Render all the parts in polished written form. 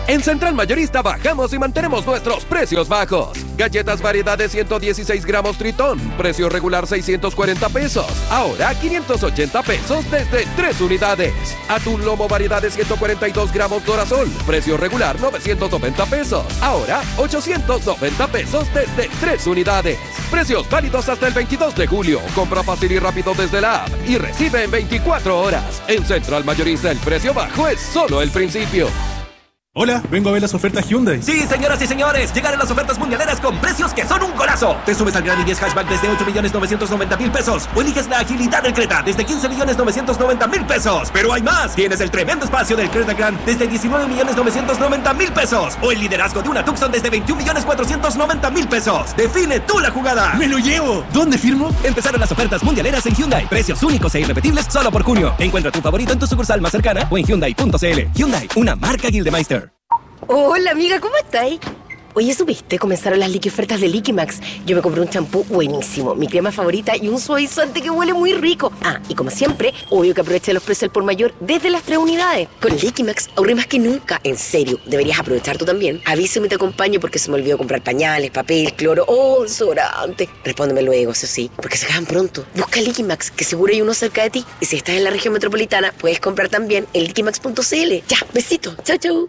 En Central Mayorista bajamos y mantenemos nuestros precios bajos. Galletas variedad de 116 gramos Tritón, precio regular 640 pesos. Ahora 580 pesos desde 3 unidades. Atún Lomo variedad de 142 gramos Dorasol, precio regular 990 pesos. Ahora 890 pesos desde 3 unidades. Precios válidos hasta el 22 de julio. Compra fácil y rápido desde la app y recibe en 24 horas. En Central Mayorista el precio bajo es solo el principio. Hola, vengo a ver las ofertas Hyundai. Sí, señoras y señores, llegaron las ofertas mundialeras con precios que son un golazo. Te subes al Gran i10 Hatchback desde 8.990.000 pesos o eliges la agilidad del Creta desde 15.990.000 pesos. Pero hay más, tienes el tremendo espacio del Creta Grand desde 19.990.000 pesos o el liderazgo de una Tucson desde 21.490.000 pesos. Define tú la jugada. ¡Me lo llevo! ¿Dónde firmo? Empezaron las ofertas mundialeras en Hyundai. Precios únicos e irrepetibles solo por junio. Encuentra tu favorito en tu sucursal más cercana o en Hyundai.cl. Hyundai, una marca Gildemeister. Hola amiga, ¿cómo estáis? Oye, ¿supiste? Comenzaron las Liqui ofertas de Liquimax. Yo me compré un champú buenísimo, mi crema favorita y un suavizante que huele muy rico. Ah, y como siempre, obvio que aproveché los precios al por mayor desde las 3 unidades. Con Liquimax ahorré más que nunca. En serio, deberías aprovechar tú también. Avísame y te acompaño porque se me olvidó comprar pañales, papel, cloro o desodorante. Respóndeme luego, eso sí, porque se acaban pronto. Busca Liquimax, que seguro hay uno cerca de ti. Y si estás en la región metropolitana, puedes comprar también en liquimax.cl. Ya, besito. Chau, chau.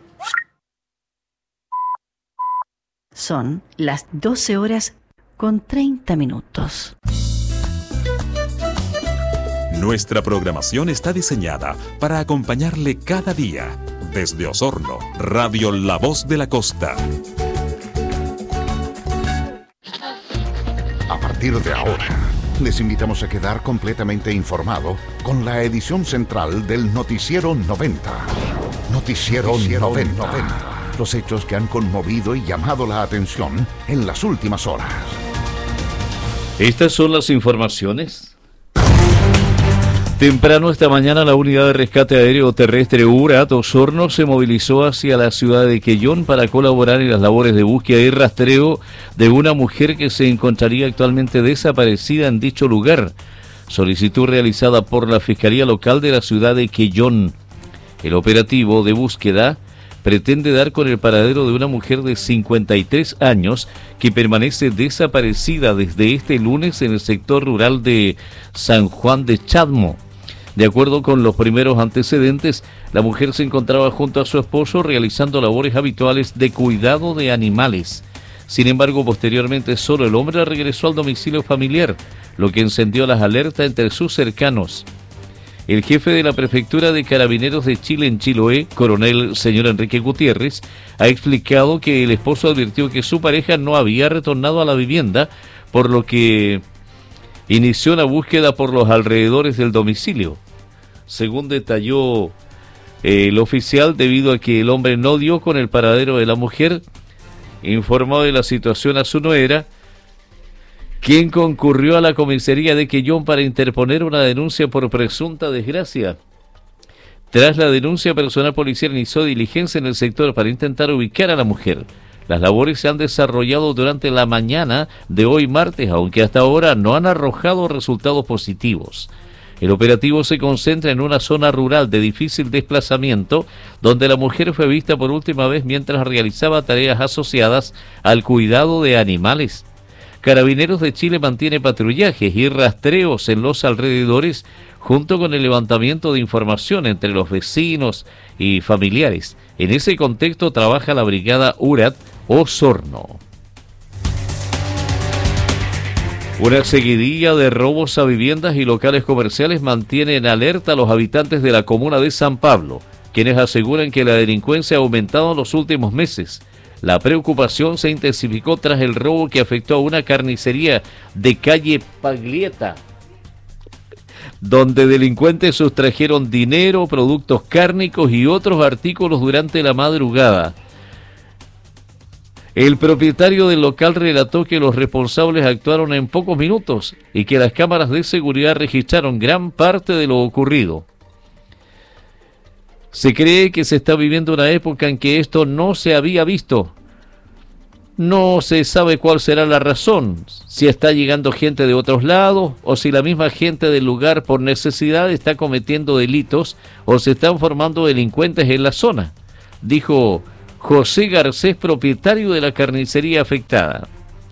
Son las 12:30. Nuestra programación está diseñada para acompañarle cada día. Desde Osorno, Radio La Voz de la Costa. A partir de ahora, les invitamos a quedar completamente informado con la edición central del Noticiero 90. Noticiero 90. Los hechos que han conmovido y llamado la atención en las últimas horas. Estas son las informaciones. Temprano esta mañana la unidad de rescate aéreo terrestre URAT Osorno se movilizó hacia la ciudad de Quellón para colaborar en las labores de búsqueda y rastreo de una mujer que se encontraría actualmente desaparecida en dicho lugar. Solicitud realizada por la Fiscalía Local de la ciudad de Quellón. El operativo de búsqueda pretende dar con el paradero de una mujer de 53 años que permanece desaparecida desde este lunes en el sector rural de San Juan de Chadmo. De acuerdo con los primeros antecedentes, la mujer se encontraba junto a su esposo realizando labores habituales de cuidado de animales. Sin embargo, posteriormente solo el hombre regresó al domicilio familiar, lo que encendió las alertas entre sus cercanos. El jefe de la Prefectura de Carabineros de Chile en Chiloé, coronel señor Enrique Gutiérrez, ha explicado que el esposo advirtió que su pareja no había retornado a la vivienda, por lo que inició la búsqueda por los alrededores del domicilio. Según detalló el oficial, debido a que el hombre no dio con el paradero de la mujer, informó de la situación a su nuera, quien concurrió a la comisaría de Quellón para interponer una denuncia por presunta desgracia. Tras la denuncia, personal policial inició diligencia en el sector para intentar ubicar a la mujer. Las labores se han desarrollado durante la mañana de hoy martes, aunque hasta ahora no han arrojado resultados positivos. El operativo se concentra en una zona rural de difícil desplazamiento, donde la mujer fue vista por última vez mientras realizaba tareas asociadas al cuidado de animales. Carabineros de Chile mantiene patrullajes y rastreos en los alrededores junto con el levantamiento de información entre los vecinos y familiares. En ese contexto trabaja la brigada URAT Osorno. Una seguidilla de robos a viviendas y locales comerciales mantiene en alerta a los habitantes de la comuna de San Pablo, quienes aseguran que la delincuencia ha aumentado en los últimos meses. La preocupación se intensificó tras el robo que afectó a una carnicería de calle Paglieta, donde delincuentes sustrajeron dinero, productos cárnicos y otros artículos durante la madrugada. El propietario del local relató que los responsables actuaron en pocos minutos y que las cámaras de seguridad registraron gran parte de lo ocurrido. Se cree que se está viviendo una época en que esto no se había visto. No se sabe cuál será la razón, si está llegando gente de otros lados o si la misma gente del lugar por necesidad está cometiendo delitos o se están formando delincuentes en la zona, dijo José Garcés, propietario de la carnicería afectada.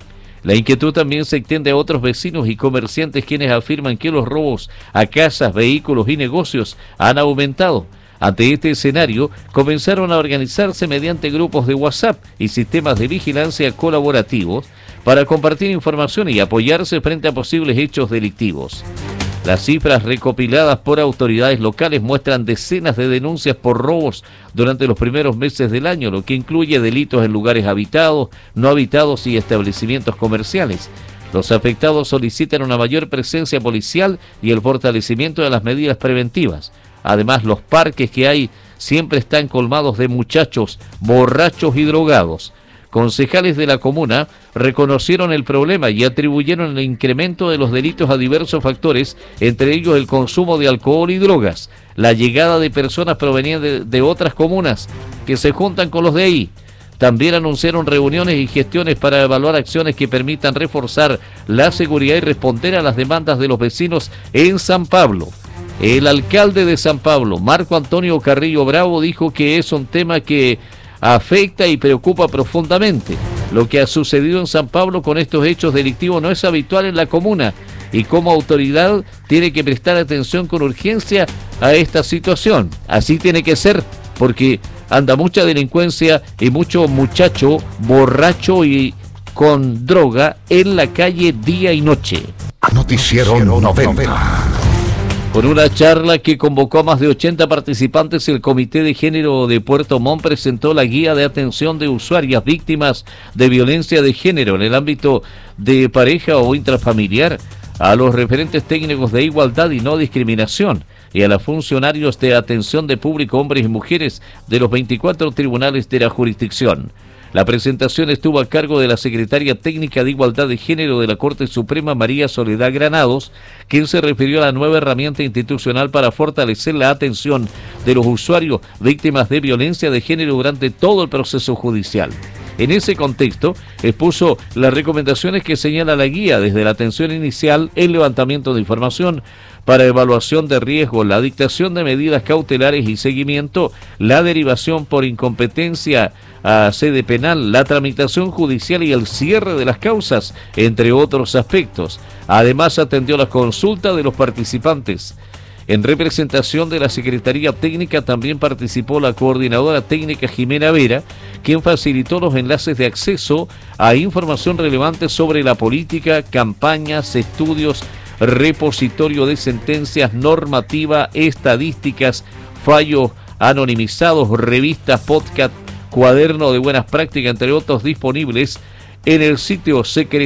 La inquietud también se extiende a otros vecinos y comerciantes quienes afirman que los robos a casas, vehículos y negocios han aumentado. Ante este escenario, comenzaron a organizarse mediante grupos de WhatsApp y sistemas de vigilancia colaborativos para compartir información y apoyarse frente a posibles hechos delictivos. Las cifras recopiladas por autoridades locales muestran decenas de denuncias por robos durante los primeros meses del año, lo que incluye delitos en lugares habitados, no habitados y establecimientos comerciales. Los afectados solicitan una mayor presencia policial y el fortalecimiento de las medidas preventivas. Además, los parques que hay siempre están colmados de muchachos borrachos y drogados. Concejales de la comuna reconocieron el problema y atribuyeron el incremento de los delitos a diversos factores, entre ellos el consumo de alcohol y drogas, la llegada de personas provenientes de otras comunas que se juntan con los de ahí. También anunciaron reuniones y gestiones para evaluar acciones que permitan reforzar la seguridad y responder a las demandas de los vecinos en San Pablo. El alcalde de San Pablo, Marco Antonio Carrillo Bravo, dijo que es un tema que afecta y preocupa profundamente. Lo que ha sucedido en San Pablo con estos hechos delictivos no es habitual en la comuna y como autoridad tiene que prestar atención con urgencia a esta situación. Así tiene que ser porque anda mucha delincuencia y mucho muchacho borracho y con droga en la calle día y noche. Noticiero 90. Con una charla que convocó a más de 80 participantes, el Comité de Género de Puerto Montt presentó la guía de atención de usuarias víctimas de violencia de género en el ámbito de pareja o intrafamiliar, a los referentes técnicos de igualdad y no discriminación y a los funcionarios de atención de público, hombres y mujeres de los 24 tribunales de la jurisdicción. La presentación estuvo a cargo de la secretaria técnica de Igualdad de Género de la Corte Suprema, María Soledad Granados, quien se refirió a la nueva herramienta institucional para fortalecer la atención de los usuarios víctimas de violencia de género durante todo el proceso judicial. En ese contexto, expuso las recomendaciones que señala la guía, desde la atención inicial, el levantamiento de información para evaluación de riesgo, la dictación de medidas cautelares y seguimiento, la derivación por incompetencia a sede penal, la tramitación judicial y el cierre de las causas, entre otros aspectos. Además, atendió la consulta de los participantes. En representación de la Secretaría Técnica también participó la coordinadora técnica Jimena Vera, quien facilitó los enlaces de acceso a información relevante sobre la política, campañas, estudios, repositorio de sentencias, normativa, estadísticas, fallos anonimizados, revistas, podcast, cuaderno de buenas prácticas, entre otros, disponibles en el sitio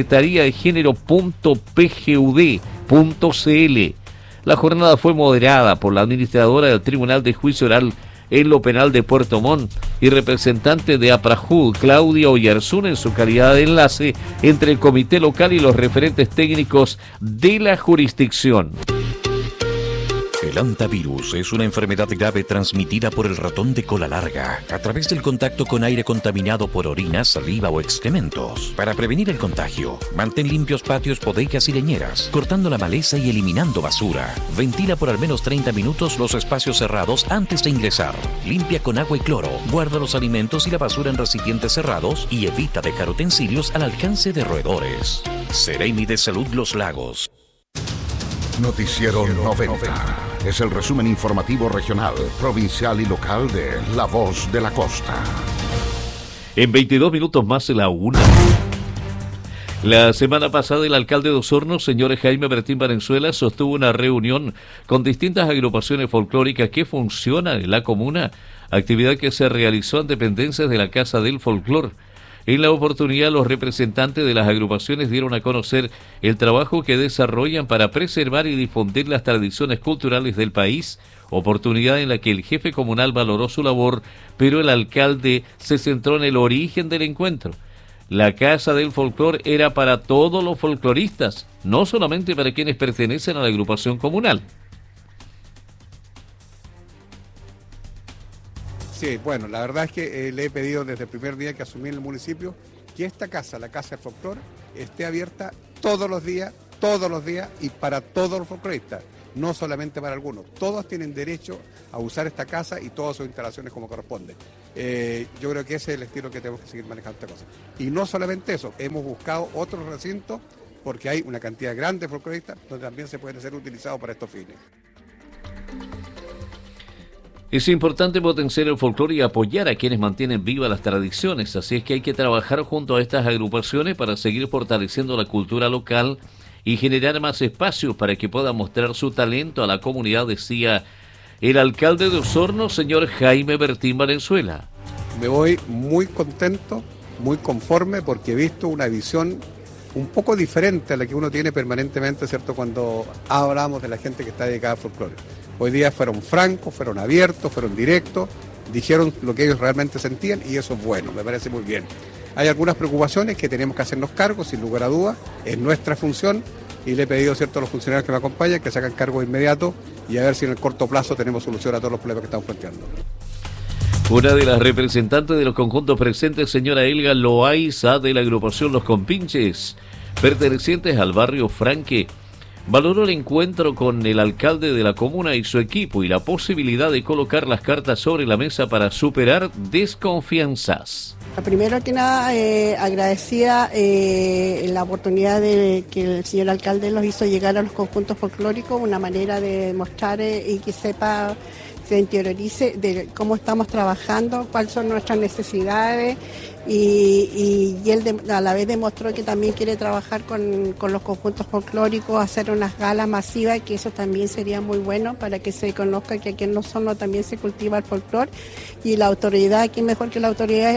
secretariadegénero.pgud.cl. La jornada fue moderada por la administradora del Tribunal de Juicio Oral en lo Penal de Puerto Montt y representante de APRAJUD, Claudia Oyarzún, en su calidad de enlace entre el comité local y los referentes técnicos de la jurisdicción. El hantavirus es una enfermedad grave transmitida por el ratón de cola larga a través del contacto con aire contaminado por orina, saliva o excrementos. Para prevenir el contagio, mantén limpios patios, bodegas y leñeras, cortando la maleza y eliminando basura. Ventila por al menos 30 minutos los espacios cerrados antes de ingresar. Limpia con agua y cloro. Guarda los alimentos y la basura en recipientes cerrados y evita dejar utensilios al alcance de roedores. Seremi de Salud Los Lagos. Noticiero 90. Es el resumen informativo regional, provincial y local de La Voz de la Costa. En 22 minutos más la 1. La semana pasada el alcalde de Osorno, señor Jaime Bertín Valenzuela, sostuvo una reunión con distintas agrupaciones folclóricas que funcionan en la comuna, actividad que se realizó en dependencias de la Casa del Folclor. En la oportunidad, los representantes de las agrupaciones dieron a conocer el trabajo que desarrollan para preservar y difundir las tradiciones culturales del país, oportunidad en la que el jefe comunal valoró su labor, pero el alcalde se centró en el origen del encuentro. La Casa del Folclor era para todos los folcloristas, no solamente para quienes pertenecen a la agrupación comunal. Sí, bueno, la verdad es que le he pedido desde el primer día que asumí en el municipio que esta casa, la Casa del Folclor, esté abierta todos los días y para todos los folcloristas, no solamente para algunos. Todos tienen derecho a usar esta casa y todas sus instalaciones como corresponde. Yo creo que ese es el estilo que tenemos que seguir manejando esta cosa. Y no solamente eso, hemos buscado otros recintos porque hay una cantidad grande de folcloristas donde también se pueden ser utilizados para estos fines. Es importante potenciar el folclore y apoyar a quienes mantienen vivas las tradiciones, así es que hay que trabajar junto a estas agrupaciones para seguir fortaleciendo la cultura local y generar más espacios para que puedan mostrar su talento a la comunidad, decía el alcalde de Osorno, señor Jaime Bertín Valenzuela. Me voy muy contento, muy conforme, porque he visto una visión un poco diferente a la que uno tiene permanentemente, ¿cierto?, cuando hablamos de la gente que está dedicada al folclore. Hoy día fueron francos, fueron abiertos, fueron directos, dijeron lo que ellos realmente sentían y eso es bueno, me parece muy bien. Hay algunas preocupaciones que tenemos que hacernos cargo, sin lugar a dudas, es nuestra función y le he pedido, ¿cierto?, a los funcionarios que me acompañan que se hagan cargo de inmediato y a ver si en el corto plazo tenemos solución a todos los problemas que estamos planteando. Una de las representantes de los conjuntos presentes, señora Elga Loaiza, de la agrupación Los Compinches, pertenecientes al barrio Franque, valoró el encuentro con el alcalde de la comuna y su equipo y la posibilidad de colocar las cartas sobre la mesa para superar desconfianzas. Primero que nada, agradecida la oportunidad de que el señor alcalde los hizo llegar a los conjuntos folclóricos, una manera de mostrar y que sepa, se interiorice de cómo estamos trabajando, cuáles son nuestras necesidades y él a la vez demostró que también quiere trabajar con los conjuntos folclóricos, hacer unas galas masivas, que eso también sería muy bueno para que se conozca que aquí en Osorno también se cultiva el folclore y la autoridad, aquí mejor que la autoridad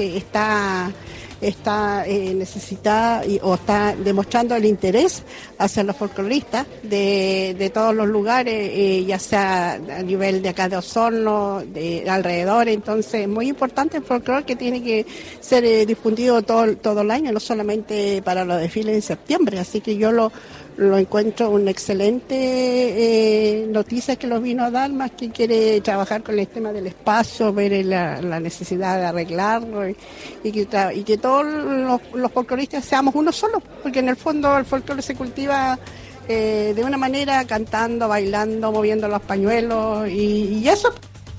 está necesitada o está demostrando el interés hacia los folcloristas de todos los lugares, ya sea a nivel de acá de Osorno, de alrededor. Entonces es muy importante el folclore, que tiene que ser difundido todo el año, no solamente para los desfiles en septiembre. Así que yo lo encuentro una excelente noticia que los vino a dar, más que quiere trabajar con el tema del espacio, ver la necesidad de arreglarlo y que todos los folcloristas seamos uno solo, porque en el fondo el folclore se cultiva de una manera cantando, bailando, moviendo los pañuelos y eso.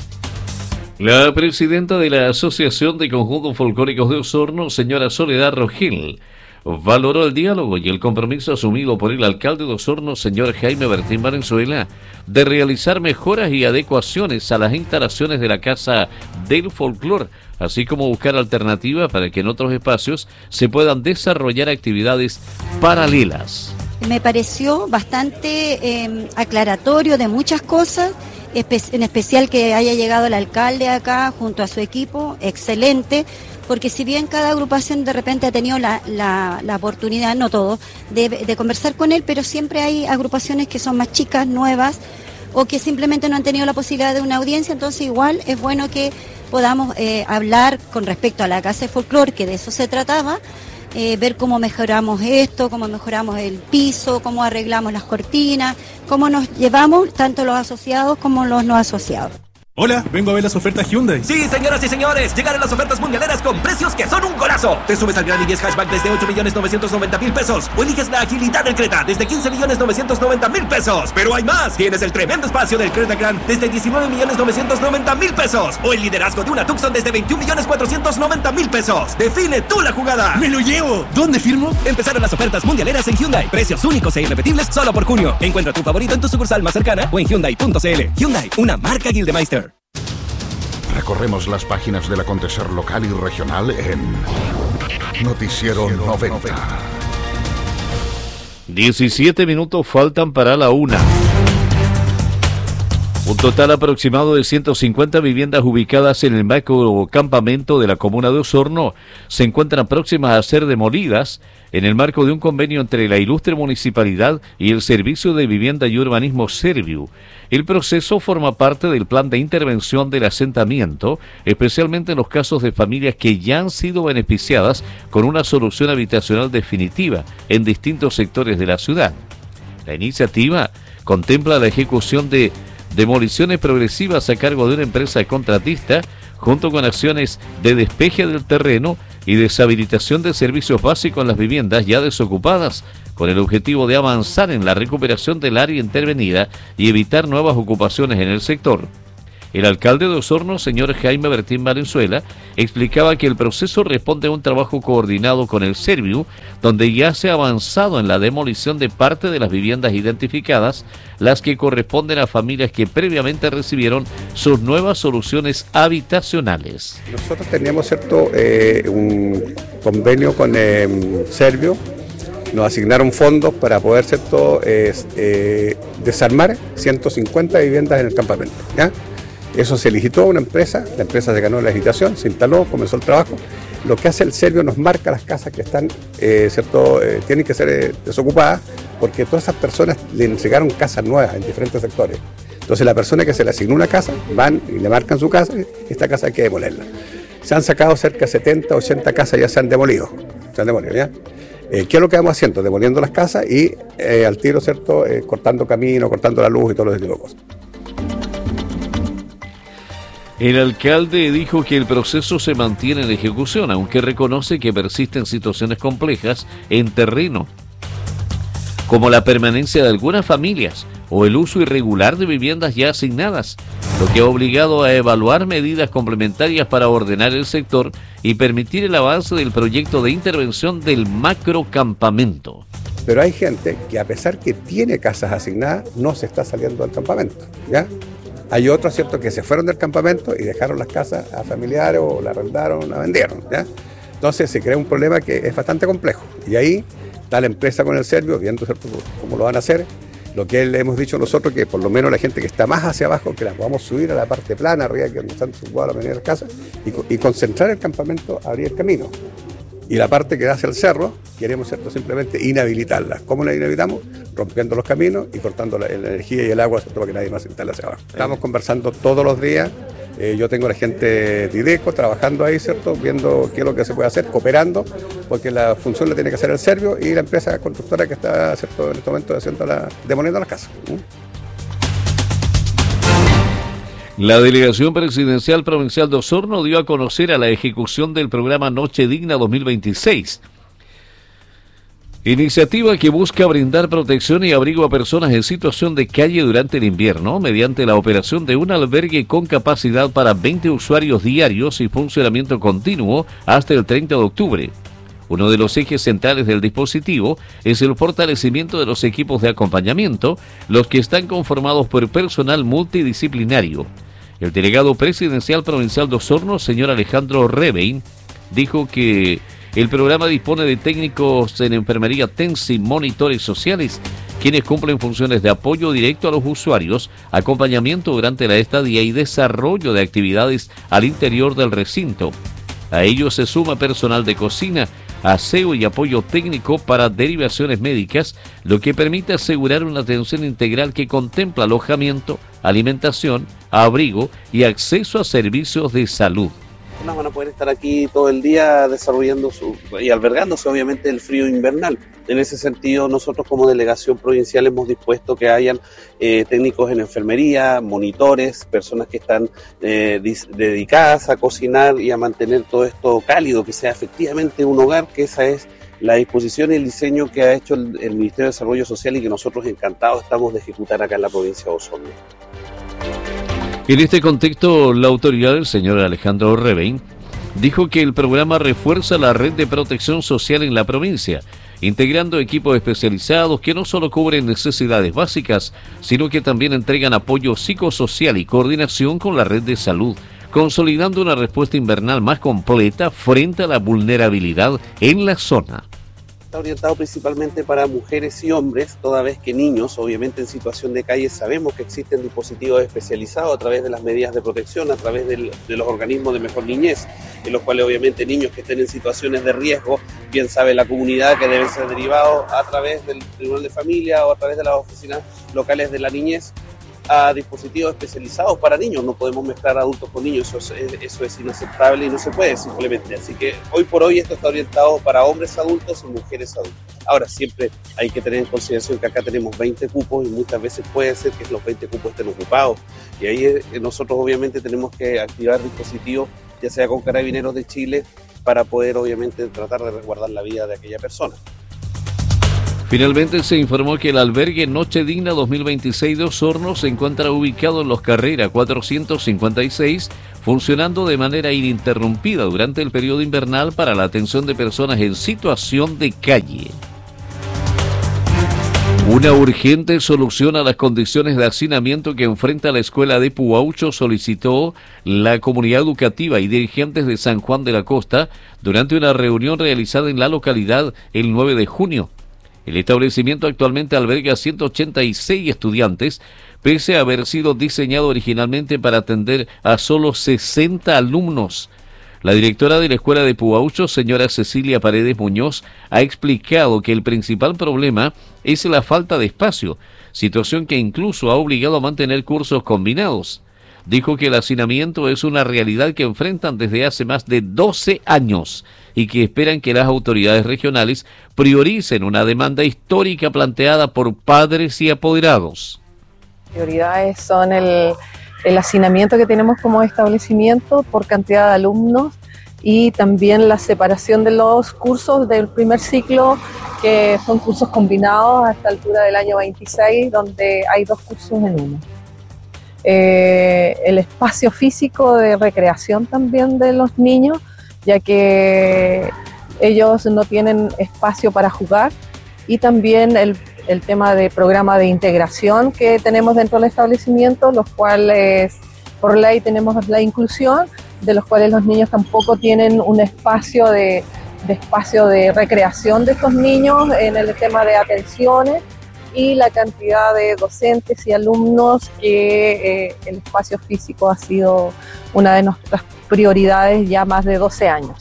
La presidenta de la Asociación de Conjuntos Folclóricos de Osorno, señora Soledad Rogel, valoró el diálogo y el compromiso asumido por el alcalde de Osorno, señor Jaime Bertín Valenzuela, de realizar mejoras y adecuaciones a las instalaciones de la Casa del Folclor, así como buscar alternativas para que en otros espacios se puedan desarrollar actividades paralelas. Me pareció bastante aclaratorio de muchas cosas, en especial que haya llegado el alcalde acá junto a su equipo, excelente. Porque si bien cada agrupación de repente ha tenido la oportunidad, no todos, de conversar con él, pero siempre hay agrupaciones que son más chicas, nuevas, o que simplemente no han tenido la posibilidad de una audiencia. Entonces igual es bueno que podamos hablar con respecto a la Casa de Folclor, que de eso se trataba, ver cómo mejoramos esto, cómo mejoramos el piso, cómo arreglamos las cortinas, cómo nos llevamos tanto los asociados como los no asociados. Hola, vengo a ver las ofertas Hyundai. Sí, señoras y señores, llegaron las ofertas mundialeras con precios que son un golazo. Te subes al Gran i10 Hatchback desde 8.990.000 pesos o eliges la agilidad del Creta desde 15.990.000 pesos. Pero hay más. Tienes el tremendo espacio del Creta Grand desde 19.990.000 pesos o el liderazgo de una Tucson desde 21.490.000 pesos. Define tú la jugada. ¡Me lo llevo! ¿Dónde firmo? Empezaron las ofertas mundialeras en Hyundai. Precios únicos e irrepetibles solo por junio. Encuentra tu favorito en tu sucursal más cercana o en Hyundai.cl. Hyundai, una marca Gildemeister. Recorremos las páginas del acontecer local y regional en Noticiero 90. 17 minutos faltan para la 1. Un total aproximado de 150 viviendas ubicadas en el macrocampamento de la comuna de Osorno se encuentran próximas a ser demolidas en el marco de un convenio entre la ilustre municipalidad y el Servicio de Vivienda y Urbanismo Serviu. El proceso forma parte del plan de intervención del asentamiento, especialmente en los casos de familias que ya han sido beneficiadas con una solución habitacional definitiva en distintos sectores de la ciudad. La iniciativa contempla la ejecución de demoliciones progresivas a cargo de una empresa contratista, junto con acciones de despeje del terreno y deshabilitación de servicios básicos en las viviendas ya desocupadas, con el objetivo de avanzar en la recuperación del área intervenida y evitar nuevas ocupaciones en el sector. El alcalde de Osorno, señor Jaime Bertín Valenzuela, explicaba que el proceso responde a un trabajo coordinado con el Serviu, donde ya se ha avanzado en la demolición de parte de las viviendas identificadas, las que corresponden a familias que previamente recibieron sus nuevas soluciones habitacionales. Nosotros teníamos un convenio con Serviu. Nos asignaron fondos para poder desarmar 150 viviendas en el campamento, ¿ya? Eso se licitó a una empresa, la empresa se ganó la licitación, se instaló, comenzó el trabajo. Lo que hace el Serviu nos marca las casas que están, tienen que ser desocupadas, porque todas esas personas le entregaron casas nuevas en diferentes sectores. Entonces la persona que se le asignó una casa, van y le marcan su casa, y esta casa hay que demolerla. Se han sacado cerca de 70, 80 casas, ya se han demolido, ¿ya? ¿Qué es lo que vamos haciendo? Demoliendo las casas y al tiro, cortando camino, cortando la luz y todo ese tipo de cosas. El alcalde dijo que el proceso se mantiene en ejecución, aunque reconoce que persisten situaciones complejas en terreno, como la permanencia de algunas familias o el uso irregular de viviendas ya asignadas, lo que ha obligado a evaluar medidas complementarias para ordenar el sector y permitir el avance del proyecto de intervención del macrocampamento. Pero hay gente que, a pesar que tiene casas asignadas, no se está saliendo del campamento, ¿ya? Hay otros, que se fueron del campamento y dejaron las casas a familiares o la arrendaron, la vendieron, ¿ya? Entonces se crea un problema que es bastante complejo. Y ahí está la empresa con el Serviu, viendo cómo lo van a hacer. Lo que le hemos dicho nosotros, que por lo menos la gente que está más hacia abajo, que la podamos subir a la parte plana, arriba, que están subadas la avenida de las casas, y concentrar el campamento, abrir el camino. Y la parte que da hacia el cerro, queremos simplemente inhabilitarla. ¿Cómo la inhabilitamos? Rompiendo los caminos y cortando la energía y el agua, para que nadie más se instale hacia abajo. Estamos conversando todos los días. Yo tengo a la gente de IDECO trabajando ahí, viendo qué es lo que se puede hacer, cooperando, porque la función la tiene que hacer el Serviu y la empresa constructora que está en este momento demoliendo las casas. La Delegación Presidencial Provincial de Osorno dio a conocer a la ejecución del programa Noche Digna 2026. Iniciativa que busca brindar protección y abrigo a personas en situación de calle durante el invierno mediante la operación de un albergue con capacidad para 20 usuarios diarios y funcionamiento continuo hasta el 30 de octubre. Uno de los ejes centrales del dispositivo es el fortalecimiento de los equipos de acompañamiento, los que están conformados por personal multidisciplinario. El delegado presidencial provincial de Osorno, señor Alejandro Rebein, dijo que el programa dispone de técnicos en enfermería TENS y monitores sociales, quienes cumplen funciones de apoyo directo a los usuarios, acompañamiento durante la estadía y desarrollo de actividades al interior del recinto. A ello se suma personal de cocina, aseo y apoyo técnico para derivaciones médicas, lo que permite asegurar una atención integral que contempla alojamiento, alimentación, abrigo y acceso a servicios de salud. Van a poder estar aquí todo el día desarrollando y albergándose obviamente el frío invernal. En ese sentido, nosotros como delegación provincial hemos dispuesto que hayan técnicos en enfermería, monitores, personas que están dedicadas a cocinar y a mantener todo esto cálido, que sea efectivamente un hogar, que esa es la disposición y el diseño que ha hecho el Ministerio de Desarrollo Social y que nosotros encantados estamos de ejecutar acá en la provincia de Osorno. En este contexto, la autoridad del señor Alejandro Rebein dijo que el programa refuerza la red de protección social en la provincia, integrando equipos especializados que no solo cubren necesidades básicas, sino que también entregan apoyo psicosocial y coordinación con la red de salud, consolidando una respuesta invernal más completa frente a la vulnerabilidad en la zona. Está orientado principalmente para mujeres y hombres, toda vez que niños, obviamente en situación de calle, sabemos que existen dispositivos especializados a través de las medidas de protección, a través de los organismos de mejor niñez, en los cuales obviamente niños que estén en situaciones de riesgo, bien sabe la comunidad que deben ser derivados a través del Tribunal de Familia o a través de las oficinas locales de la niñez, a dispositivos especializados para niños. No podemos mezclar adultos con niños, eso es inaceptable y no se puede simplemente. Así que hoy por hoy esto está orientado para hombres adultos y mujeres adultas. Ahora, siempre hay que tener en consideración que acá tenemos 20 cupos y muchas veces puede ser que los 20 cupos estén ocupados. Y ahí nosotros obviamente tenemos que activar dispositivos, ya sea con Carabineros de Chile, para poder obviamente tratar de resguardar la vida de aquella persona. Finalmente se informó que el albergue Noche Digna 2026 de Osorno se encuentra ubicado en Los Carrera 456, funcionando de manera ininterrumpida durante el periodo invernal para la atención de personas en situación de calle. Una urgente solución a las condiciones de hacinamiento que enfrenta la escuela de Puaucho solicitó la comunidad educativa y dirigentes de San Juan de la Costa durante una reunión realizada en la localidad el 9 de junio. El establecimiento actualmente alberga 186 estudiantes, pese a haber sido diseñado originalmente para atender a solo 60 alumnos. La directora de la escuela de Puaucho, señora Cecilia Paredes Muñoz, ha explicado que el principal problema es la falta de espacio, situación que incluso ha obligado a mantener cursos combinados. Dijo que el hacinamiento es una realidad que enfrentan desde hace más de 12 años y que esperan que las autoridades regionales prioricen una demanda histórica planteada por padres y apoderados. Prioridades son el hacinamiento que tenemos como establecimiento por cantidad de alumnos y también la separación de los cursos del primer ciclo, que son cursos combinados a esta altura del año 26, donde hay 2 cursos en uno. El espacio físico de recreación también de los niños, ya que ellos no tienen espacio para jugar, y también el tema de programa de integración que tenemos dentro del establecimiento, los cuales por ley tenemos la inclusión, de los cuales los niños tampoco tienen un espacio de recreación de estos niños en el tema de atenciones y la cantidad de docentes y alumnos que el espacio físico ha sido una de nuestras prioridades ya más de 12 años.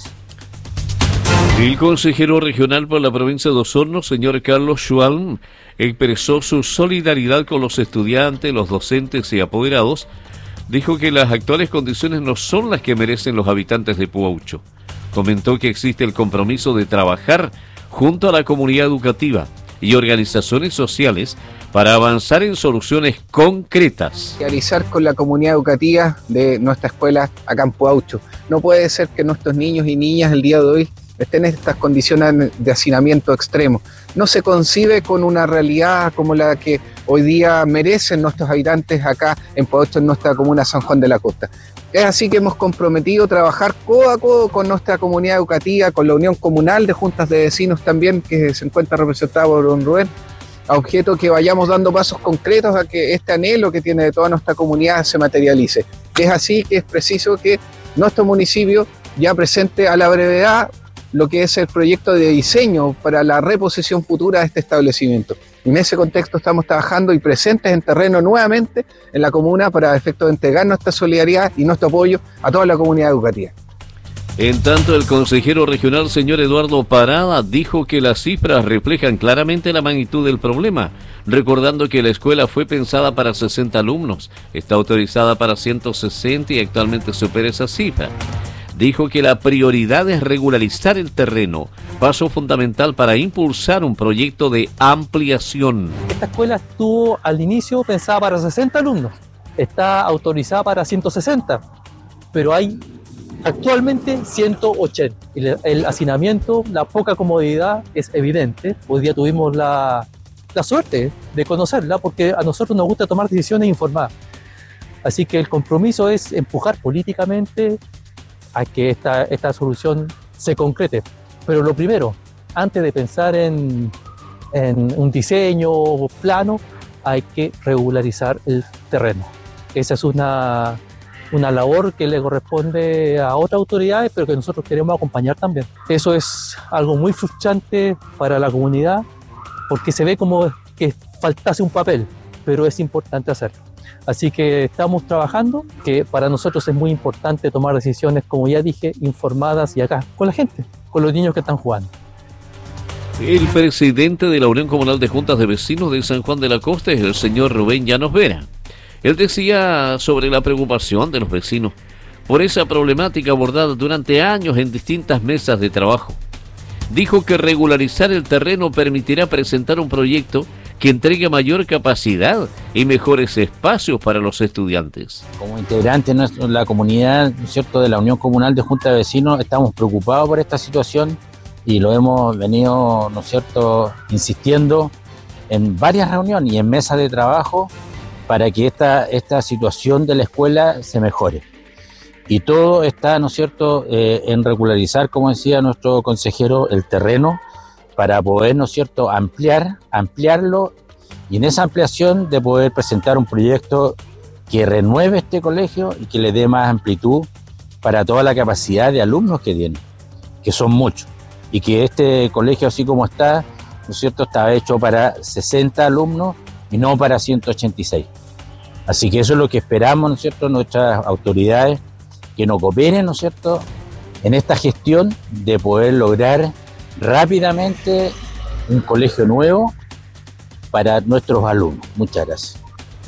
El consejero regional por la provincia de Osorno, señor Carlos Schwalm, expresó su solidaridad con los estudiantes, los docentes y apoderados. Dijo que las actuales condiciones no son las que merecen los habitantes de Puaucho. Comentó que existe el compromiso de trabajar junto a la comunidad educativa y organizaciones sociales para avanzar en soluciones concretas. Realizar con la comunidad educativa de nuestra escuela acá en Puaucho. No puede ser que nuestros niños y niñas el día de hoy estén en estas condiciones de hacinamiento extremo. No se concibe con una realidad como la que hoy día merecen nuestros habitantes acá en Puaucho, en nuestra comuna San Juan de la Costa. Es así que hemos comprometido trabajar codo a codo con nuestra comunidad educativa, con la Unión Comunal de Juntas de Vecinos también, que se encuentra representada por don Rubén, a objeto que vayamos dando pasos concretos a que este anhelo que tiene de toda nuestra comunidad se materialice. Es así que es preciso que nuestro municipio ya presente a la brevedad lo que es el proyecto de diseño para la reposición futura de este establecimiento. En ese contexto estamos trabajando y presentes en terreno nuevamente en la comuna para efecto de entregar nuestra solidaridad y nuestro apoyo a toda la comunidad educativa. En tanto, el consejero regional, señor Eduardo Parada, dijo que las cifras reflejan claramente la magnitud del problema, recordando que la escuela fue pensada para 60 alumnos, está autorizada para 160 y actualmente supera esa cifra. Dijo que la prioridad es regularizar el terreno, paso fundamental para impulsar un proyecto de ampliación. Esta escuela estuvo al inicio pensada para 60 alumnos, está autorizada para 160, pero hay actualmente 180. El hacinamiento, la poca comodidad es evidente. Hoy día tuvimos la suerte de conocerla porque a nosotros nos gusta tomar decisiones informadas. Así que el compromiso es empujar políticamente a que esta solución se concrete. Pero lo primero, antes de pensar en un diseño plano, hay que regularizar el terreno. Esa es una labor que le corresponde a otras autoridades, pero que nosotros queremos acompañar también. Eso es algo muy frustrante para la comunidad, porque se ve como que faltase un papel, pero es importante hacerlo. Así que estamos trabajando, que para nosotros es muy importante tomar decisiones, como ya dije, informadas y acá, con la gente, con los niños que están jugando. El presidente de la Unión Comunal de Juntas de Vecinos de San Juan de la Costa es el señor Rubén Llanos Vera. Él decía sobre la preocupación de los vecinos por esa problemática abordada durante años en distintas mesas de trabajo. Dijo que regularizar el terreno permitirá presentar un proyecto que entregue mayor capacidad y mejores espacios para los estudiantes. Como integrantes de la comunidad, ¿cierto?, de la Unión Comunal de Juntas de Vecinos, estamos preocupados por esta situación. y lo hemos venido, ¿no es cierto?, insistiendo en varias reuniones y en mesas de trabajo para que esta situación de la escuela se mejore. Y todo está, ¿no es cierto?, en regularizar, como decía nuestro consejero, el terreno para poder, ¿no es cierto?, ampliarlo, y en esa ampliación de poder presentar un proyecto que renueve este colegio y que le dé más amplitud para toda la capacidad de alumnos que tiene, que son muchos, y que este colegio, así como está, ¿no es cierto?, está hecho para 60 alumnos y no para 186. Así que eso es lo que esperamos, ¿no es cierto?, nuestras autoridades, que nos cooperen, ¿no es cierto?, en esta gestión de poder lograr rápidamente un colegio nuevo para nuestros alumnos. Muchas gracias.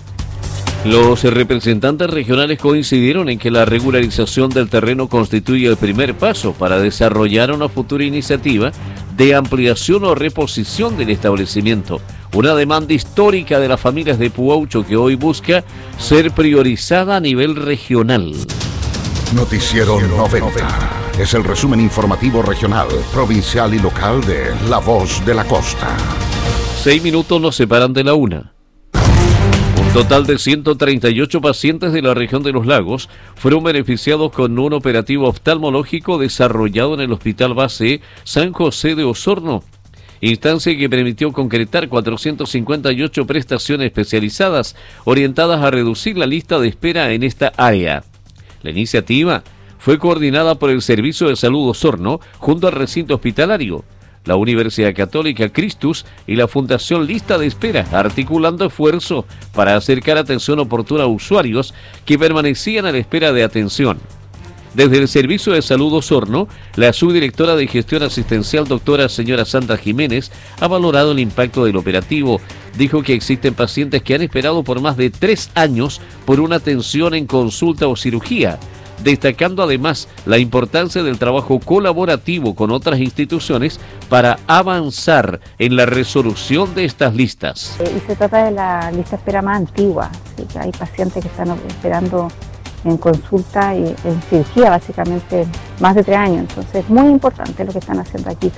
Los representantes regionales coincidieron en que la regularización del terreno constituye el primer paso para desarrollar una futura iniciativa de ampliación o reposición del establecimiento, una demanda histórica de las familias de Puaucho que hoy busca ser priorizada a nivel regional. Noticiero 90 es el resumen informativo regional, provincial y local de La Voz de la Costa. 6 minutos nos separan de la 1. Un total de 138 pacientes de la región de los lagos fueron beneficiados con un operativo oftalmológico desarrollado en el Hospital Base San José de Osorno, instancia que permitió concretar 458 prestaciones especializadas orientadas a reducir la lista de espera en esta área. La iniciativa fue coordinada por el Servicio de Salud Osorno junto al recinto hospitalario, la Universidad Católica Christus y la Fundación Lista de Espera, articulando esfuerzos para acercar atención oportuna a usuarios que permanecían a la espera de atención. Desde el Servicio de Salud Osorno, la subdirectora de Gestión Asistencial, doctora señora Sandra Jiménez, ha valorado el impacto del operativo. Dijo que existen pacientes que han esperado por más de 3 años por una atención en consulta o cirugía, destacando además la importancia del trabajo colaborativo con otras instituciones para avanzar en la resolución de estas listas. Y se trata de la lista de espera más antigua, ¿sí? Que hay pacientes que están esperando en consulta y en cirugía básicamente más de 3 años, entonces es muy importante lo que están haciendo aquí.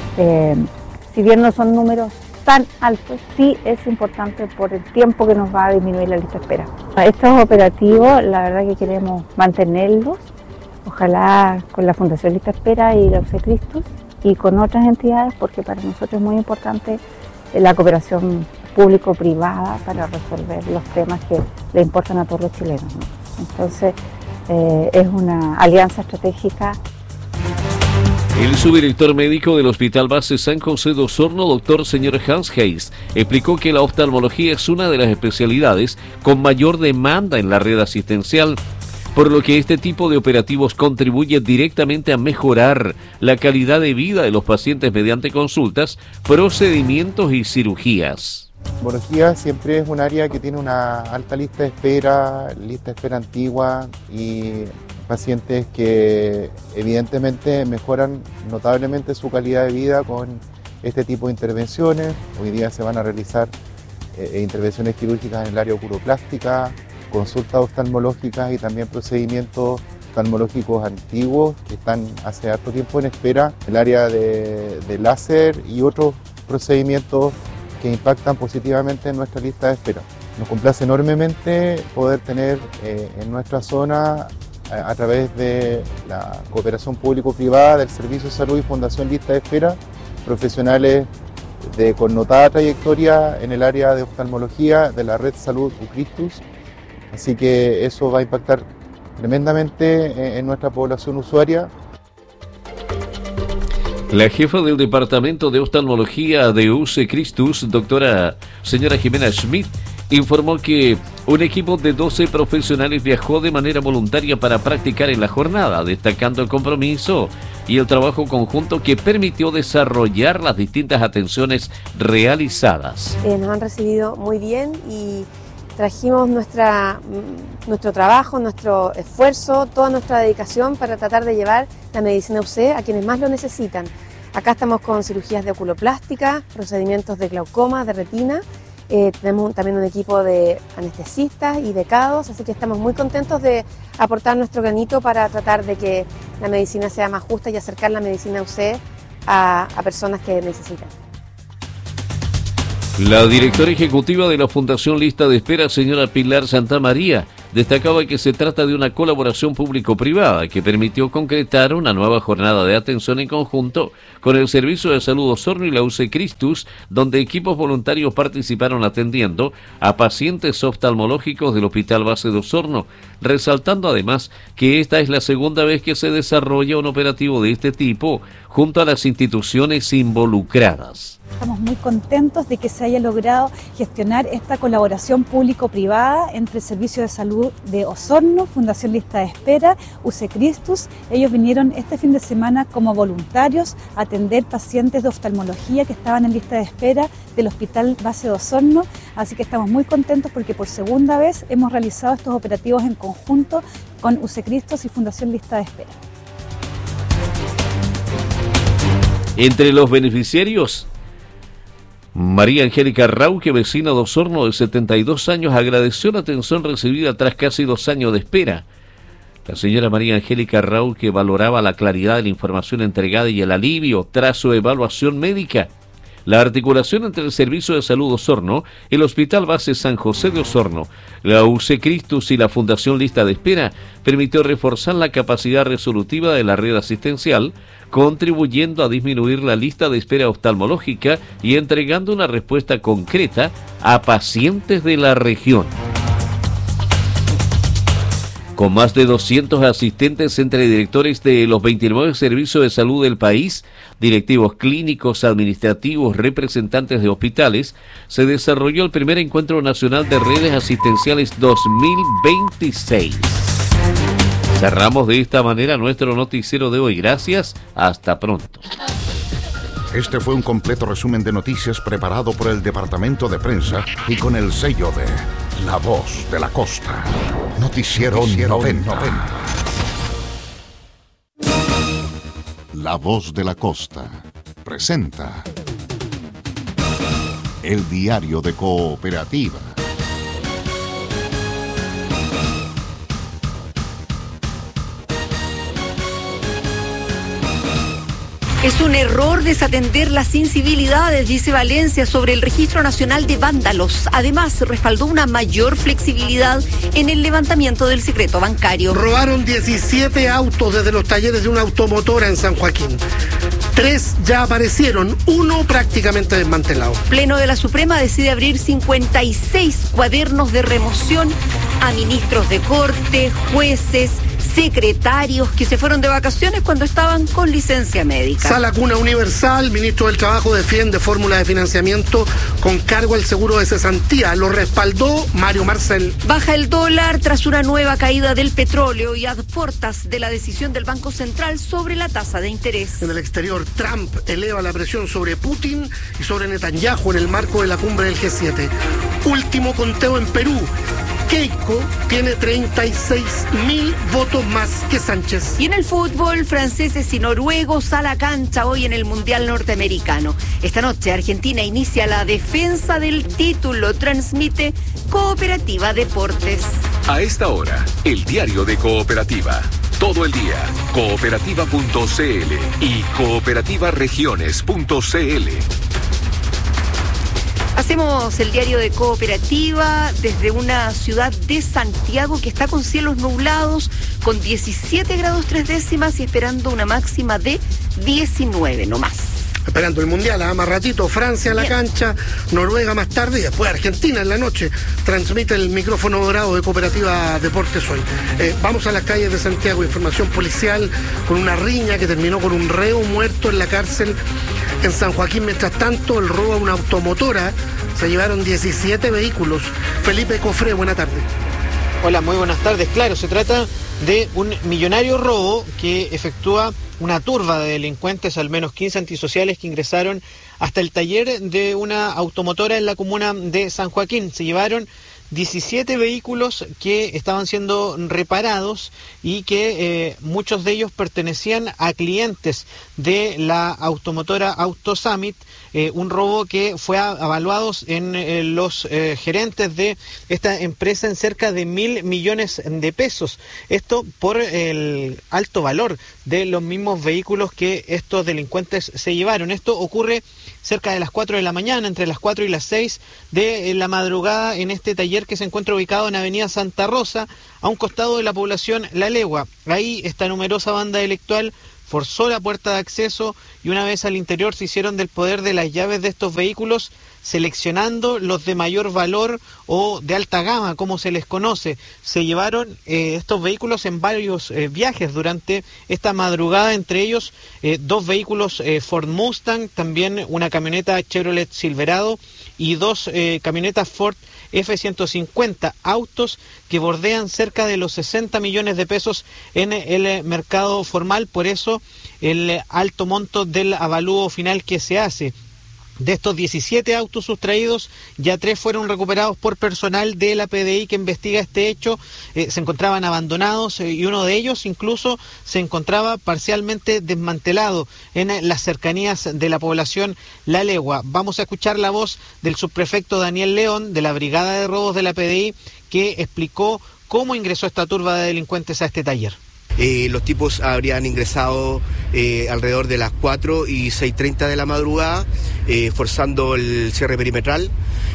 Si bien no son números tan altos, sí es importante por el tiempo que nos va a disminuir la lista de espera. Estos operativos, la verdad que queremos mantenerlos, ojalá con la Fundación Lista de Espera y la UC Christus y con otras entidades, porque para nosotros es muy importante la cooperación público-privada para resolver los temas que le importan a todos los chilenos, ¿no? Entonces, es una alianza estratégica. El subdirector médico del Hospital Base San José de Osorno, doctor señor Hans Hayes, explicó que la oftalmología es una de las especialidades con mayor demanda en la red asistencial, por lo que este tipo de operativos contribuye directamente a mejorar la calidad de vida de los pacientes mediante consultas, procedimientos y cirugías. Oftalmología siempre es un área que tiene una alta lista de espera antigua y pacientes que evidentemente mejoran notablemente su calidad de vida con este tipo de intervenciones. Hoy día se van a realizar intervenciones quirúrgicas en el área oculoplástica, consultas oftalmológicas y también procedimientos oftalmológicos antiguos que están hace harto tiempo en espera, el área de láser y otros procedimientos que impactan positivamente en nuestra lista de espera. Nos complace enormemente poder tener en nuestra zona, a través de la cooperación público-privada del Servicio de Salud y Fundación Lista de Espera, profesionales de connotada trayectoria en el área de oftalmología de la Red Salud Christus. Así que eso va a impactar tremendamente en nuestra población usuaria. La jefa del Departamento de Oftalmología de UC Christus, doctora señora Jimena Schmidt, informó que un equipo de 12 profesionales viajó de manera voluntaria para practicar en la jornada, destacando el compromiso y el trabajo conjunto que permitió desarrollar las distintas atenciones realizadas. Nos han recibido muy bien y trajimos nuestro trabajo, nuestro esfuerzo, toda nuestra dedicación para tratar de llevar la medicina UC a quienes más lo necesitan. Acá estamos con cirugías de oculoplástica, procedimientos de glaucoma, de retina. Tenemos también un equipo de anestesistas y becados, así que estamos muy contentos de aportar nuestro granito para tratar de que la medicina sea más justa y acercar la medicina UC a personas que necesitan. La directora ejecutiva de la Fundación Lista de Espera, señora Pilar Santamaría, destacaba que se trata de una colaboración público-privada que permitió concretar una nueva jornada de atención en conjunto con el Servicio de Salud Osorno y la UC Christus, donde equipos voluntarios participaron atendiendo a pacientes oftalmológicos del Hospital Base de Osorno, resaltando además que esta es la segunda vez que se desarrolla un operativo de este tipo junto a las instituciones involucradas. Estamos muy contentos de que se haya logrado gestionar esta colaboración público-privada entre el Servicio de Salud de Osorno, Fundación Lista de Espera, UC Christus. Ellos vinieron este fin de semana como voluntarios a atender pacientes de oftalmología que estaban en lista de espera del Hospital Base de Osorno. Así que estamos muy contentos porque por segunda vez hemos realizado estos operativos en conjunto con UC Christus y Fundación Lista de Espera. Entre los beneficiarios, María Angélica Rauque, vecina de Osorno de 72 años, agradeció la atención recibida tras casi 2 años de espera. La señora María Angélica Rauque valoraba la claridad de la información entregada y el alivio tras su evaluación médica. La articulación entre el Servicio de Salud Osorno, el Hospital Base San José de Osorno, la UC Christus y la Fundación Lista de Espera permitió reforzar la capacidad resolutiva de la red asistencial, contribuyendo a disminuir la lista de espera oftalmológica y entregando una respuesta concreta a pacientes de la región. Con más de 200 asistentes entre directores de los 29 servicios de salud del país, directivos clínicos, administrativos, representantes de hospitales, se desarrolló el primer Encuentro Nacional de Redes Asistenciales 2026. Cerramos de esta manera nuestro noticiero de hoy. Gracias, hasta pronto. Este fue un completo resumen de noticias preparado por el Departamento de Prensa y con el sello de La Voz de la Costa. Noticiero 90. La Voz de la Costa presenta el diario de Cooperativa. Es un error desatender las incivilidades, dice Valencia, sobre el Registro Nacional de Vándalos. Además, respaldó una mayor flexibilidad en el levantamiento del secreto bancario. Robaron 17 autos desde los talleres de una automotora en San Joaquín. 3 ya aparecieron, 1 prácticamente desmantelado. Pleno de la Suprema decide abrir 56 cuadernos de remoción a ministros de corte, jueces, secretarios que se fueron de vacaciones cuando estaban con licencia médica. Sala Cuna Universal, ministro del Trabajo defiende fórmula de financiamiento con cargo al seguro de cesantía. Lo respaldó Mario Marcel. Baja el dólar tras una nueva caída del petróleo y a portas de la decisión del Banco Central sobre la tasa de interés. En el exterior, Trump eleva la presión sobre Putin y sobre Netanyahu en el marco de la cumbre del G7. Último conteo en Perú. Keiko tiene 36.000 votos más que Sánchez. Y en el fútbol, franceses y noruegos a la cancha hoy en el Mundial Norteamericano. Esta noche Argentina inicia la defensa del título, transmite Cooperativa Deportes. A esta hora, el diario de Cooperativa. Todo el día, cooperativa.cl y cooperativaregiones.cl. Hacemos el diario de Cooperativa desde una ciudad de Santiago que está con cielos nublados, con 17 grados 3 décimas y esperando una máxima de 19, no más. Esperando el Mundial, más ratito, Francia a la cancha, Noruega más tarde y después Argentina en la noche. Transmite el micrófono dorado de Cooperativa Deportes hoy. Vamos a las calles de Santiago, información policial con una riña que terminó con un reo muerto en la cárcel en San Joaquín. Mientras tanto, el robo a una automotora, se llevaron 17 vehículos. Felipe Cofré, buena tarde. Hola, muy buenas tardes. Claro, se trata de un millonario robo que efectúa una turba de delincuentes, al menos 15 antisociales que ingresaron hasta el taller de una automotora en la comuna de San Joaquín. Se llevaron 17 vehículos que estaban siendo reparados y que muchos de ellos pertenecían a clientes de la automotora AutoSummit, un robo que fue evaluado en los gerentes de esta empresa en cerca de 1.000 millones de pesos. Esto por el alto valor de los mismos vehículos que estos delincuentes se llevaron. Esto ocurre cerca de las 4 de la mañana, entre las 4 y las 6 de la madrugada, en este taller que se encuentra ubicado en Avenida Santa Rosa, a un costado de la población La Legua. Ahí esta numerosa banda delictual forzó la puerta de acceso y una vez al interior se hicieron del poder de las llaves de estos vehículos, seleccionando los de mayor valor o de alta gama, como se les conoce. Se llevaron estos vehículos en varios viajes durante esta madrugada, entre ellos 2 vehículos Ford Mustang, también una camioneta Chevrolet Silverado y 2 camionetas Ford F-150, autos que bordean cerca de los 60 millones de pesos en el mercado formal, por eso el alto monto del avalúo final que se hace. De estos 17 autos sustraídos, ya 3 fueron recuperados por personal de la PDI que investiga este hecho. Se encontraban abandonados y uno de ellos incluso se encontraba parcialmente desmantelado en las cercanías de la población La Legua. Vamos a escuchar la voz del subprefecto Daniel León de la Brigada de Robos de la PDI, que explicó cómo ingresó esta turba de delincuentes a este taller. Los tipos habrían ingresado alrededor de las 4 y 6:30 de la madrugada, forzando el cierre perimetral,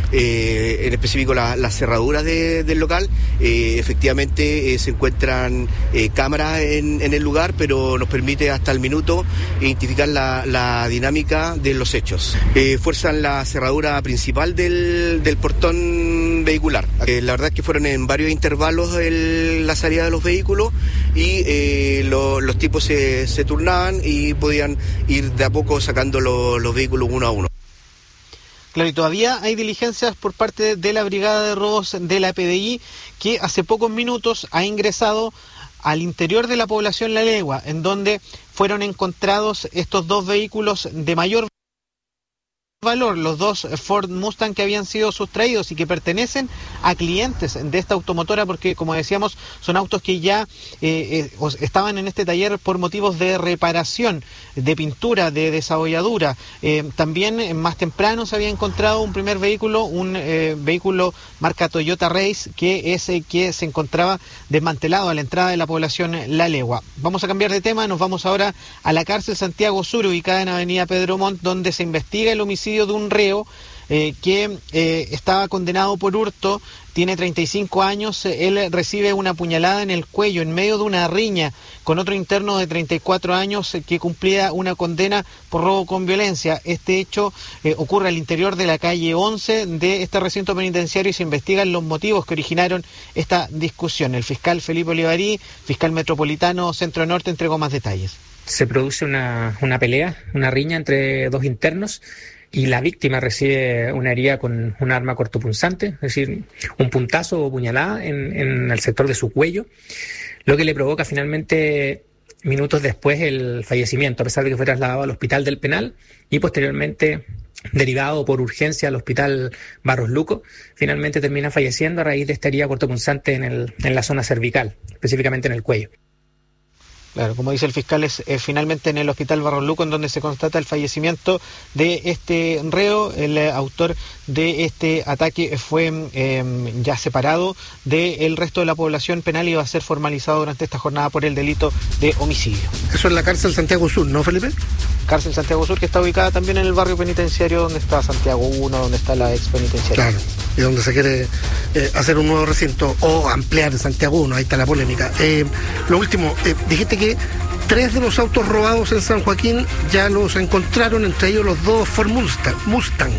en específico las cerraduras del local. Efectivamente se encuentran cámaras en el lugar, pero nos permite hasta el minuto identificar la dinámica de los hechos. Fuerzan la cerradura principal del portón vehicular. La verdad es que fueron en varios intervalos la salida de los vehículos y los tipos se turnaban y podían ir de a poco sacando los vehículos uno a uno. Claro, y todavía hay diligencias por parte de la Brigada de Robos de la PDI, que hace pocos minutos ha ingresado al interior de la población La Legua, en donde fueron encontrados estos 2 vehículos de mayor valor, los 2 Ford Mustang que habían sido sustraídos y que pertenecen a clientes de esta automotora, porque como decíamos son autos que ya estaban en este taller por motivos de reparación, de pintura, de desabolladura. También más temprano se había encontrado un primer vehículo, un vehículo marca Toyota Race, que es que se encontraba desmantelado a la entrada de la población La Legua. Vamos a cambiar de tema, nos vamos ahora a la cárcel Santiago Sur, ubicada en Avenida Pedro Montt, donde se investiga el homicidio de un reo que estaba condenado por hurto, tiene 35 años, él recibe una puñalada en el cuello en medio de una riña con otro interno de 34 años que cumplía una condena por robo con violencia. Este hecho ocurre al interior de la calle 11 de este recinto penitenciario y se investigan los motivos que originaron esta discusión. El fiscal Felipe Olivarí, fiscal metropolitano Centro Norte, entregó más detalles. Se produce una pelea, una riña entre 2 internos, y la víctima recibe una herida con un arma cortopunzante, es decir, un puntazo o puñalada en el sector de su cuello, lo que le provoca finalmente minutos después el fallecimiento, a pesar de que fue trasladado al hospital del penal y posteriormente derivado por urgencia al hospital Barros Luco. Finalmente termina falleciendo a raíz de esta herida cortopunzante en la zona cervical, específicamente en el cuello. Claro, como dice el fiscal, es finalmente en el hospital Barros Luco en donde se constata el fallecimiento de este reo. El autor de este ataque fue ya separado del resto de la población penal y va a ser formalizado durante esta jornada por el delito de homicidio. Eso es la cárcel Santiago Sur, ¿no, Felipe? Cárcel Santiago Sur, que está ubicada también en el barrio penitenciario donde está Santiago 1, donde está la ex penitenciaria. Claro, y donde se quiere hacer un nuevo recinto o ampliar Santiago 1, ahí está la polémica. Lo último, dijiste que 3 de los autos robados en San Joaquín ya los encontraron, entre ellos los 2 Ford Mustang.